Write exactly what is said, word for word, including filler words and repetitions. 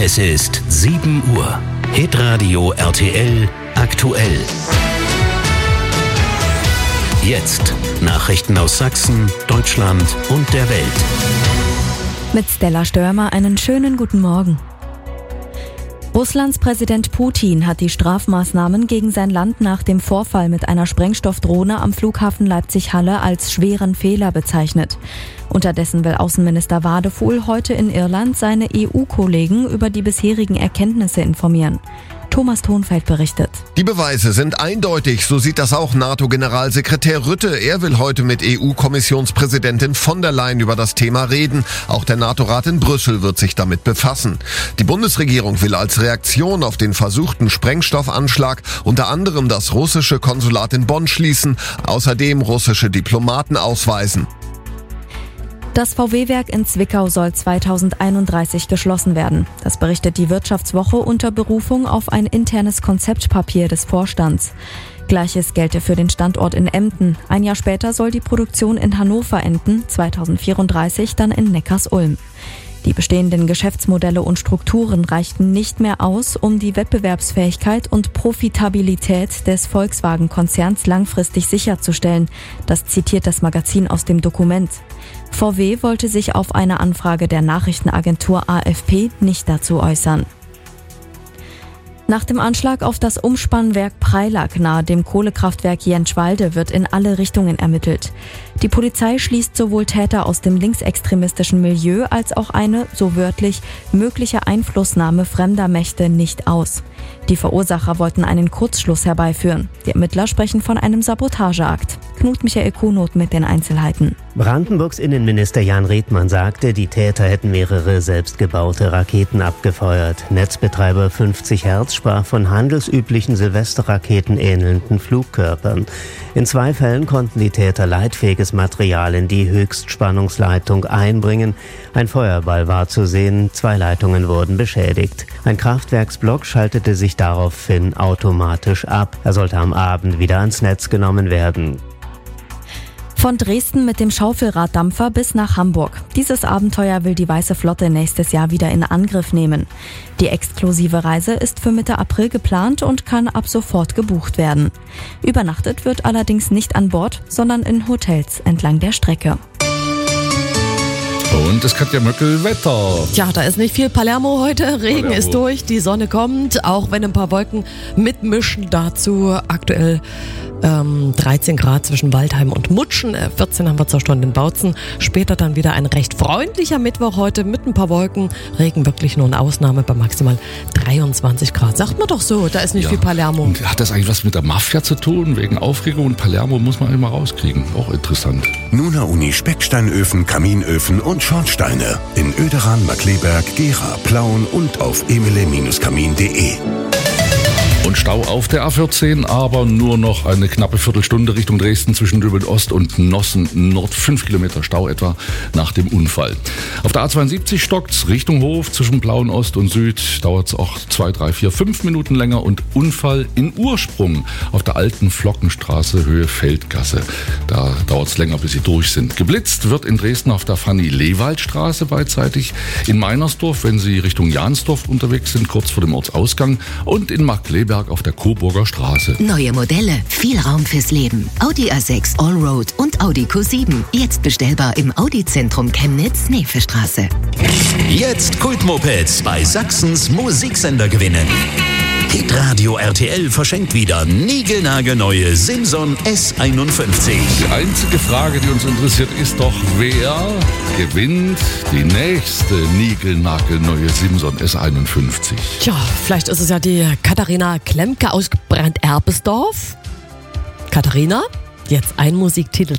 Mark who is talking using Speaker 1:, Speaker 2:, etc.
Speaker 1: Es ist sieben Uhr. Hitradio R T L aktuell. Jetzt Nachrichten aus Sachsen, Deutschland und der Welt.
Speaker 2: Mit Stella Störmer einen schönen guten Morgen. Russlands Präsident Putin hat die Strafmaßnahmen gegen sein Land nach dem Vorfall mit einer Sprengstoffdrohne am Flughafen Leipzig-Halle als schweren Fehler bezeichnet. Unterdessen will Außenminister Wadefuhl heute in Irland seine E U-Kollegen über die bisherigen Erkenntnisse informieren. Thomas Thonfeld berichtet.
Speaker 3: Die Beweise sind eindeutig, so sieht das auch NATO-Generalsekretär Rutte. Er will heute mit E U-Kommissionspräsidentin von der Leyen über das Thema reden. Auch der NATO-Rat in Brüssel wird sich damit befassen. Die Bundesregierung will als Reaktion auf den versuchten Sprengstoffanschlag unter anderem das russische Konsulat in Bonn schließen, außerdem russische Diplomaten ausweisen.
Speaker 2: Das V W-Werk in Zwickau soll zweitausendeinunddreißig geschlossen werden. Das berichtet die Wirtschaftswoche unter Berufung auf ein internes Konzeptpapier des Vorstands. Gleiches gelte für den Standort in Emden. Ein Jahr später soll die Produktion in Hannover enden, zweitausendvierunddreißig dann in Neckarsulm. Die bestehenden Geschäftsmodelle und Strukturen reichten nicht mehr aus, um die Wettbewerbsfähigkeit und Profitabilität des Volkswagen-Konzerns langfristig sicherzustellen. Das zitiert das Magazin aus dem Dokument. V W wollte sich auf eine Anfrage der Nachrichtenagentur A F P nicht dazu äußern. Nach dem Anschlag auf das Umspannwerk Preilack nahe dem Kohlekraftwerk Jentschwalde wird in alle Richtungen ermittelt. Die Polizei schließt sowohl Täter aus dem linksextremistischen Milieu als auch eine, so wörtlich, mögliche Einflussnahme fremder Mächte nicht aus. Die Verursacher wollten einen Kurzschluss herbeiführen. Die Ermittler sprechen von einem Sabotageakt. Knut Michael Kuhnot mit den Einzelheiten.
Speaker 4: Brandenburgs Innenminister Jan Riedmann sagte, die Täter hätten mehrere selbstgebaute Raketen abgefeuert. Netzbetreiber fünfzig Hertz sprach von handelsüblichen Silvesterraketen ähnelnden Flugkörpern. In zwei Fällen konnten die Täter leitfähiges Material in die Höchstspannungsleitung einbringen. Ein Feuerball war zu sehen, zwei Leitungen wurden beschädigt. Ein Kraftwerksblock schaltete sich daraufhin automatisch ab. Er sollte am Abend wieder ans Netz genommen werden.
Speaker 2: Von Dresden mit dem Schaufelraddampfer bis nach Hamburg. Dieses Abenteuer will die Weiße Flotte nächstes Jahr wieder in Angriff nehmen. Die exklusive Reise ist für Mitte April geplant und kann ab sofort gebucht werden. Übernachtet wird allerdings nicht an Bord, sondern in Hotels entlang der Strecke.
Speaker 5: Und es kann ja Möckel Wetter.
Speaker 6: Tja, da ist nicht viel Palermo heute. Regen
Speaker 5: Palermo.
Speaker 6: ist durch, die Sonne kommt, auch wenn ein paar Wolken mitmischen. Dazu aktuell ähm, dreizehn Grad zwischen Waldheim und Mutschen. Äh, vierzehn haben wir zur Stunde in Bautzen. Später dann wieder ein recht freundlicher Mittwoch heute mit ein paar Wolken. Regen wirklich nur eine Ausnahme bei maximal dreiundzwanzig Grad. Sagt man doch so, da ist nicht
Speaker 5: Ja.
Speaker 6: viel Palermo.
Speaker 5: Und hat das eigentlich was mit der Mafia zu tun? Wegen Aufregung und Palermo muss man immer rauskriegen. Auch interessant.
Speaker 7: Nuna Uni Specksteinöfen, Kaminöfen und Schornsteine in Oederan, Markkleeberg, Gera, Plauen und auf emile Kamin punkt de.
Speaker 5: Und Stau auf der A vierzehn, aber nur noch eine knappe Viertelstunde Richtung Dresden zwischen Lübbelt-Ost und Nossen Nord. Fünf Kilometer Stau etwa nach dem Unfall. Auf der A zweiundsiebzig stockt's Richtung Hof zwischen Plauen Ost und Süd. Dauert's auch zwei, drei, vier, fünf Minuten länger. Und Unfall in Ursprung auf der alten Flockenstraße Höhe Feldgasse. Da dauert's länger, bis sie durch sind. Geblitzt wird in Dresden auf der Fanny-Lewald-Straße beidseitig. In Meinersdorf, wenn Sie Richtung Jansdorf unterwegs sind, kurz vor dem Ortsausgang. Und in Markkleeberg auf der Coburger Straße.
Speaker 8: Neue Modelle, viel Raum fürs Leben. Audi A sechs Allroad und Audi Q sieben. Jetzt bestellbar im Audi-Zentrum Chemnitz, Neefestraße.
Speaker 1: Jetzt Kultmopeds bei Sachsens Musiksender gewinnen. Hitradio R T L verschenkt wieder niegelnagelneue Simson S einundfünfzig.
Speaker 5: Die einzige Frage, die uns interessiert, ist doch, wer gewinnt die nächste niegelnagelneue Simson S einundfünfzig?
Speaker 6: Tja, vielleicht ist es ja die Katharina Klemke aus Brand-Erbesdorf. Katharina, jetzt ein Musiktitel